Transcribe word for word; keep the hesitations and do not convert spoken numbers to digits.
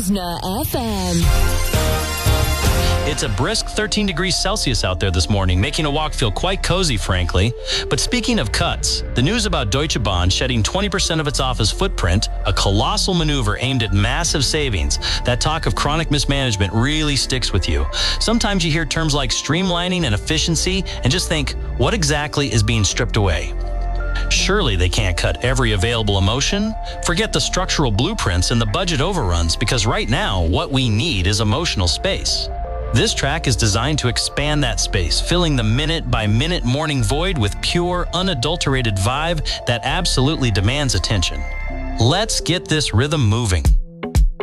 Rizna F M. It's a brisk thirteen degrees Celsius out there this morning, making a walk feel quite cozy, frankly. But speaking of cuts, the news about Deutsche Bahn shedding twenty percent of its office footprint, a colossal maneuver aimed at massive savings, that talk of chronic mismanagement really sticks with you. Sometimes you hear terms like streamlining and efficiency and just think, what exactly is being stripped away? Surely they can't cut every available emotion. Forget the structural blueprints and the budget overruns, because right now, what we need is emotional space. This track is designed to expand that space, filling the minute-by-minute morning void with pure, unadulterated vibe that absolutely demands attention. Let's get this rhythm moving.